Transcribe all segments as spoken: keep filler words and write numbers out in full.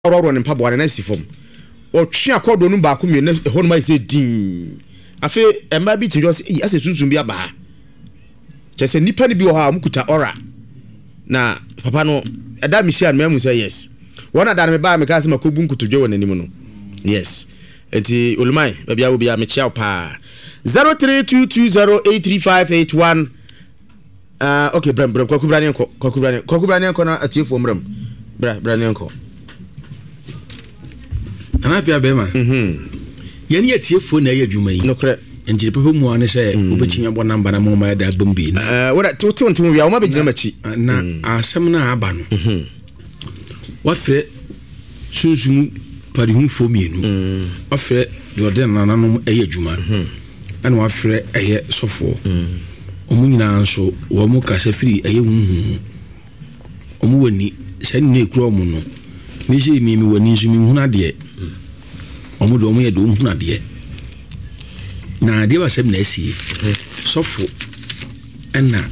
oro ne mpabo na si fom o twe akodo no ba ko mi na ho no mai se din afi emba bi tin jo se ase sunsun bi aba chese nipa ni bi ho ha mukuta ora na papa no eda mi share me say yes wona da me ba me ka se makobu nkuto dwe wona nim no yes enti olumai ba bia wo bia me chia pa zero three two two zero eight three five eight one uh okay bram bram kwaku brane nko kwaku brane kwaku brane nko na atiefo mram bra brane nko ana pia be ma mhm yeni atiefo na ye adwuma yi no kre enti pepe mu ane se obechinya bo namba na mo ma da bombi eh wora to to to wi a wo ma be gina machi na asem na aba no mhm wa fe sunsun pari hu fo mienu wa fe de ode na nanom eye adwuma ana wa fe eye sofo omu nyina nso wo mu kasa firi eye huhu omu wani sani na ekuro omu no mi se mi mi wani nso mi hu na de omu do omu ye do hu na de na de ba sem na esie sofo ana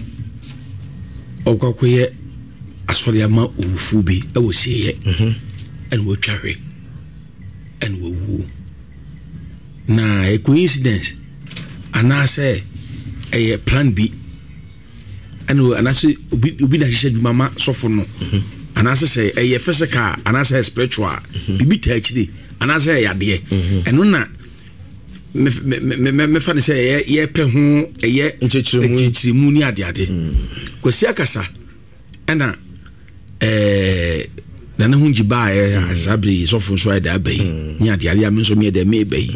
okwakoye asori ama ofu bi e wo sieye mhm en wo tware en wo wu na a coincidence anase a plan B and anase obi obi na hye dwuma sofo no anase say a physical anase spiritual bibi taachide anase yade eno na me me me fa ne say ye pe ho ye nchechiremu ni ade ade kwesi akasa ena eh na na hunji ba e azabri sofo so ida abai ni ade ade am so me de me bai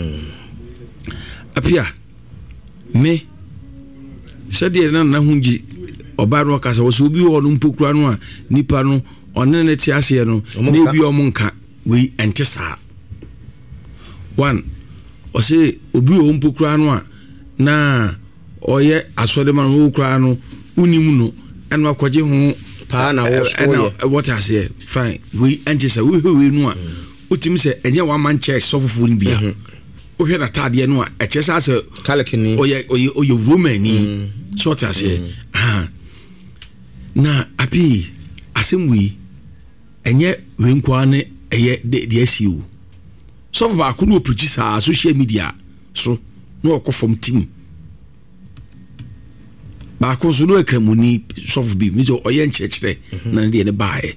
apia me sede na na hunji obaro kasa wo so bi wo no mpokura no a nipa no onne ne ti ase no na bi o monka we ente saa one o se obi o mpokura no a na oye asode man wo kura no unimu no eno akwaje ho pa na wo so what I say fine we ente saa we we no a utimi se enye one man church sofofo ni bia o hwe na tade no a eche saa se kalekini oye oye oye romani so what I say ah na api asemwi enye wenkwa ne eye de asiu so ba ku no preach sa social media so no okofom team ba ko so no ekramuni so bi mi so oye nchechire na de ne baaye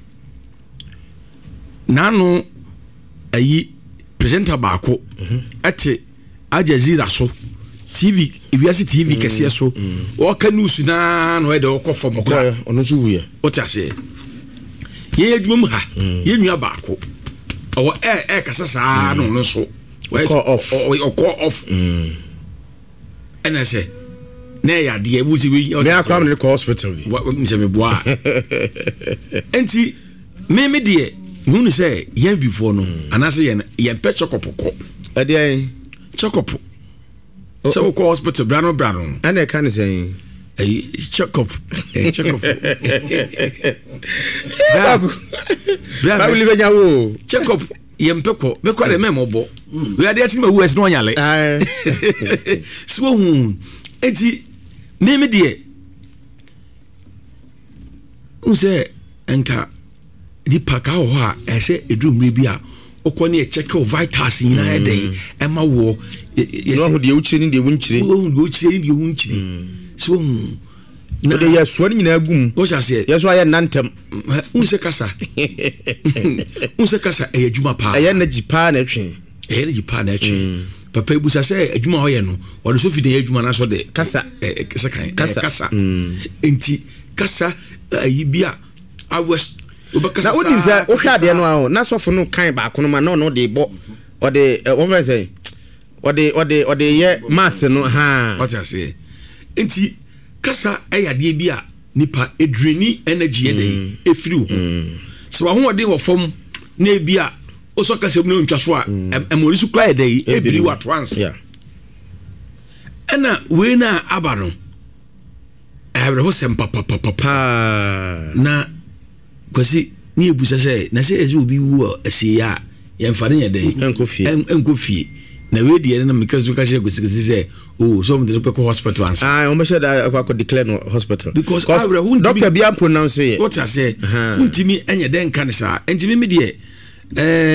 nanu ayi presenter ba ko ate Al Jazeera so T V iwiase T V kese so o ka news na no e de okofom okay ono so wuye o ta se ye adwum ha ye nua ba ko o e e kasa saa no no so call off o call off mm ena se na ya de ebuti we me akwa me call hospital bi mi se me boa enti me me de hu ni se ye before no anase ye ye pe chokopoko e de chokopo so call hospital brano brano ana e kan say eh check up eh check up babu babu libe nyawo check up yempeko be kwa de memo bo we ade ati ma U S no nyale so hu enti me me de unse enka di paka ho a ese edumre bi a okone e check of vitals nyina e dey e ma wo no ho de uchire ni de wunchire wo de uchire ni de wunchire so na de yeso ni nyina gum wo sha se yeso aye nantem unse kasa unse kasa e adwuma pa aye na jipa na twen e na jipa na twen papa ibusa se adwuma ho ye no wo de so fi de adwuma na so de kasa e kasa kan kasa enti kasa ayi bia awes na odi se o hwa de no a na sofo no kan ba kono ma no no de bo o de wo me say o de o de o de ye mass no ha what I say enti kasa ayade bia nipa edreni energy ene efiri ho so wa ho de wo fom na bia o so kasa mu ntwa so a emori su kwa ede ebiri wa trans yeah ena we na abano abre ho sem papa papa na kwasi ni ebusa se na se ezi obi wu asiya ye mfane ye dey enkofie enkofie na we die na mekazu ka she gosigisi se oh so me dey pe hospital answer ah o me she da akwa declare no hospital because abre hu doctor bia pronounce ye what I say untimi enye den kan sa entimi me de eh